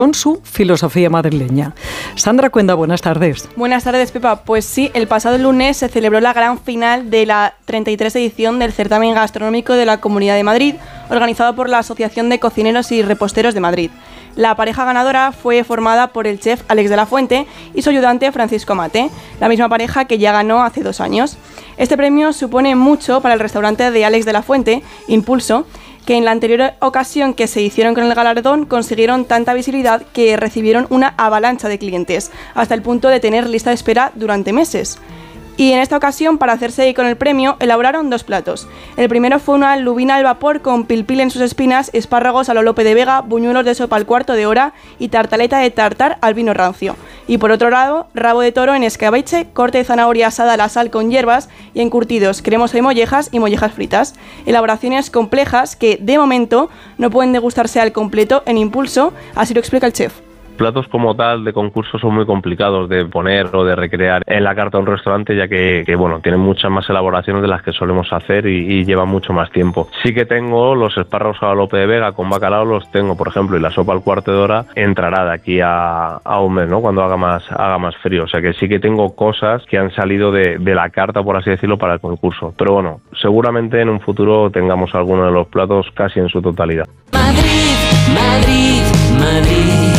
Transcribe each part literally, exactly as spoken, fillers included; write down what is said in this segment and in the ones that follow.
con su filosofía madrileña. Sandra Cuenda, buenas tardes. Buenas tardes, Pepa. Pues sí, el pasado lunes se celebró la gran final de la treinta y tres edición del certamen gastronómico de la Comunidad de Madrid, organizado por la Asociación de Cocineros y Reposteros de Madrid. La pareja ganadora fue formada por el chef Alex de la Fuente y su ayudante Francisco Mate, la misma pareja que ya ganó hace dos años. Este premio supone mucho para el restaurante de Alex de la Fuente, Impulso, que en la anterior ocasión que se hicieron con el galardón consiguieron tanta visibilidad que recibieron una avalancha de clientes, hasta el punto de tener lista de espera durante meses. Y en esta ocasión, para hacerse con el premio, elaboraron dos platos. El primero fue una lubina al vapor con pilpil en sus espinas, espárragos a lo Lope de Vega, buñuelos de sopa al cuarto de hora y tartaleta de tartar al vino rancio. Y por otro lado, rabo de toro en escabeche, corte de zanahoria asada a la sal con hierbas y encurtidos, cremosa de mollejas y mollejas fritas. Elaboraciones complejas que, de momento, no pueden degustarse al completo en Impulso, así lo explica el chef. Platos como tal de concurso son muy complicados de poner o de recrear en la carta de un restaurante, ya que, que bueno, tienen muchas más elaboraciones de las que solemos hacer y, y llevan mucho más tiempo. Sí que tengo los espárragos a la Lope de Vega con bacalao, los tengo, por ejemplo, y la sopa al cuarto de hora entrará de aquí a, a un mes, ¿no? Cuando haga más, haga más frío. O sea que sí que tengo cosas que han salido de, de la carta, por así decirlo, para el concurso. Pero bueno, seguramente en un futuro tengamos alguno de los platos casi en su totalidad. Madrid, Madrid, Madrid.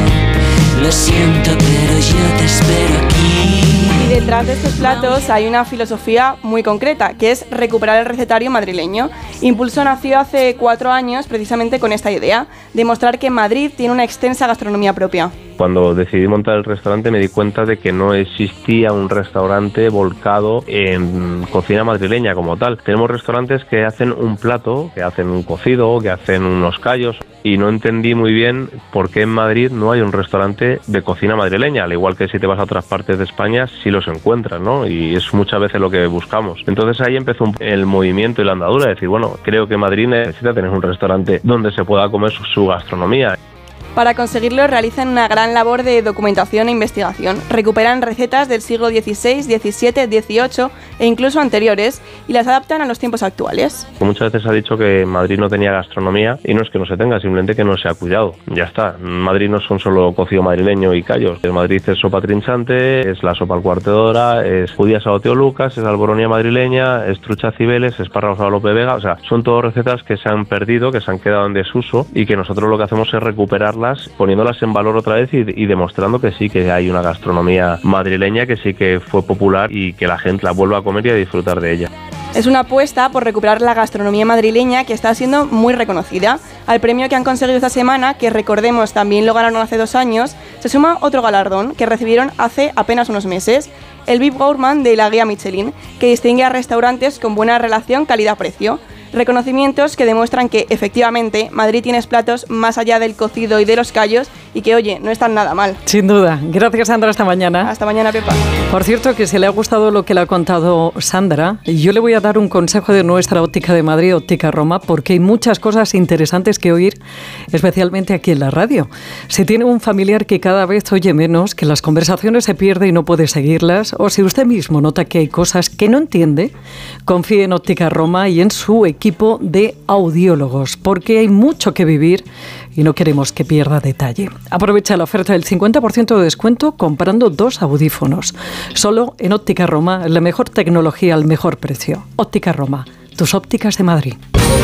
Lo siento, pero yo te espero aquí. Y detrás de estos platos hay una filosofía muy concreta, que es recuperar el recetario madrileño. Impulso nació hace cuatro años precisamente con esta idea, demostrar que Madrid tiene una extensa gastronomía propia. Cuando decidí montar el restaurante me di cuenta de que no existía un restaurante volcado en cocina madrileña como tal. Tenemos restaurantes que hacen un plato, que hacen un cocido, que hacen unos callos, y no entendí muy bien por qué en Madrid no hay un restaurante de cocina madrileña, al igual que si te vas a otras partes de España sí los encuentras, ¿no? Y es muchas veces lo que buscamos. Entonces ahí empezó el movimiento y la andadura, de decir, bueno, creo que Madrid necesita tener un restaurante donde se pueda comer su, su gastronomía. Para conseguirlo realizan una gran labor de documentación e investigación. Recuperan recetas del siglo dieciséis, diecisiete, dieciocho e incluso anteriores y las adaptan a los tiempos actuales. Muchas veces se ha dicho que Madrid no tenía gastronomía y no es que no se tenga, simplemente que no se ha cuidado. Ya está. Madrid no son solo cocido madrileño y callos. En Madrid es sopa trinchante, es la sopa al cuarto de hora, es judías a lo Tío Lucas, es alboronía madrileña, es trucha cibeles, espárragos a lo Lope de Vega. O sea, son todas recetas que se han perdido, que se han quedado en desuso y que nosotros lo que hacemos es recuperarlas, poniéndolas en valor otra vez y, y demostrando que sí que hay una gastronomía madrileña que sí que fue popular y que la gente la vuelva a comer y a disfrutar de ella. Es una apuesta por recuperar la gastronomía madrileña que está siendo muy reconocida. Al premio que han conseguido esta semana, que recordemos también lo ganaron hace dos años, se suma otro galardón que recibieron hace apenas unos meses, el V I P Gourmand de la guía Michelin, que distingue a restaurantes con buena relación calidad-precio. Reconocimientos que demuestran que, efectivamente, Madrid tiene platos más allá del cocido y de los callos y que, oye, no están nada mal. Sin duda. Gracias, Sandra. Hasta mañana. Hasta mañana, Pepa. Por cierto, que si le ha gustado lo que le ha contado Sandra, yo le voy a dar un consejo de nuestra óptica de Madrid, Óptica Roma, porque hay muchas cosas interesantes que oír, especialmente aquí en la radio. Si tiene un familiar que cada vez oye menos, que las conversaciones se pierden y no puede seguirlas, o si usted mismo nota que hay cosas que no entiende, confíe en Óptica Roma y en su equipo equipo de audiólogos, porque hay mucho que vivir y no queremos que pierda detalle. Aprovecha la oferta del cincuenta por ciento de descuento comprando dos audífonos. Solo en Óptica Roma, la mejor tecnología al mejor precio. Óptica Roma, tus ópticas de Madrid.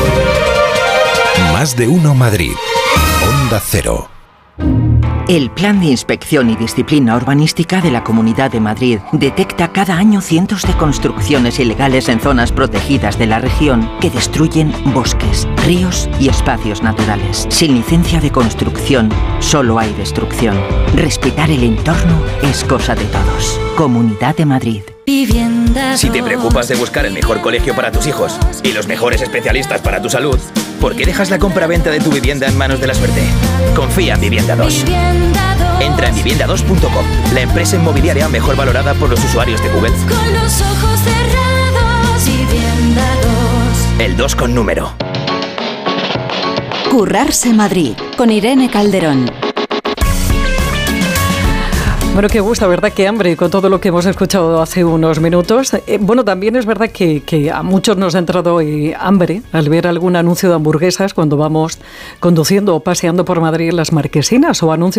Más de uno Madrid. Onda Cero. El Plan de Inspección y Disciplina Urbanística de la Comunidad de Madrid detecta cada año cientos de construcciones ilegales en zonas protegidas de la región que destruyen bosques, ríos y espacios naturales. Sin licencia de construcción, solo hay destrucción. Respetar el entorno es cosa de todos. Comunidad de Madrid. Si te preocupas de buscar el mejor colegio para tus hijos y los mejores especialistas para tu salud, ¿por qué dejas la compraventa de tu vivienda en manos de la suerte? Confía en Vivienda dos. Entra en vivienda dos punto com, la empresa inmobiliaria mejor valorada por los usuarios de Google. Con los ojos cerrados, Vivienda dos. El dos con número. Currarse Madrid, con Irene Calderón. Bueno, qué gusto, ¿verdad? Qué hambre con todo lo que hemos escuchado hace unos minutos. Eh, bueno, también es verdad que, que a muchos nos ha entrado eh, hambre al ver algún anuncio de hamburguesas cuando vamos conduciendo o paseando por Madrid en las Marquesinas, o anuncios